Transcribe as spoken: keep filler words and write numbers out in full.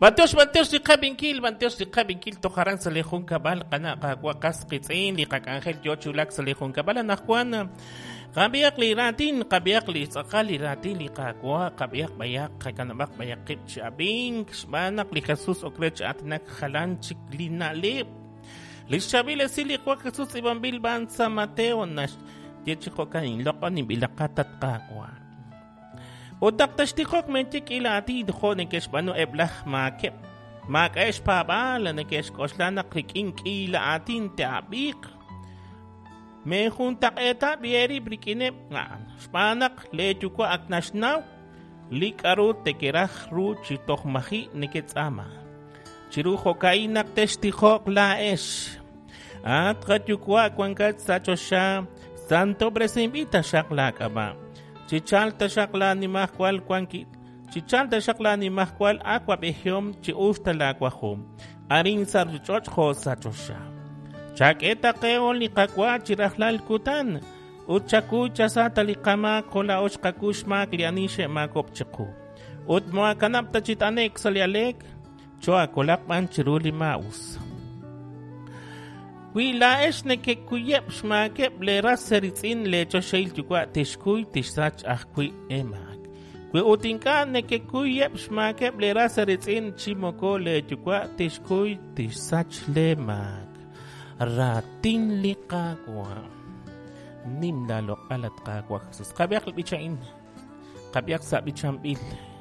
Banteos banteos di kabinkil banteos di kabinkil tokaran sa lehon kabal kana kakwa kas kitsin li kakangel yochulak sa lehon kabal anakwana kabiyak li ratin kabiyak li sakali ratin li kakwa kabiyak bayak kakanamak bayak kip chabing manak li Jesus okrech atnak khalan chik linalip li shabile sili kwa Jesus ibambil ban sa Mateo nash diechiko kanin lokon ni bilakatat kakwa Odak tastikok mentik ilati dukho ni keshbano eblah makep. Makesh pabala ni kesh koslana kriking ilaatin tabik. Me juntak eta bieri brikine nga. Spanak leju ko aknashnaw. Likaru tekerah ru chitok mahi ni ketsama. Chiru hokainak testikok laesh. At katyukwa kwankat sa chosha. Santo bresimbita shaklakaba. Chichalta shakla ni mahkwal kwanki Chichalta shakla ni mahkwal aqua behiom chi usta la aquahom arin sar choch ho sa chosha Chaketa keol ni kakwa chirahlal kutan Uchaku chasata likama kola oshkakushma klianishe makopchiku Ut moa kanapta chitanek salialek choa kolakman chiruli maus Wila es ne ke kuyep shmakep le raseritzin le chosheil chukwa tishkuy tishsach ahkui emak. Kwe utinka ne ke kuyep shmakep le raseritzin chimoko le chukwa tishkuy tishsach le mak. Ratin li kakwa. Nimdalo alat kakwa Jesus. Kabiyak bichain. Kabiyak sa bichambil.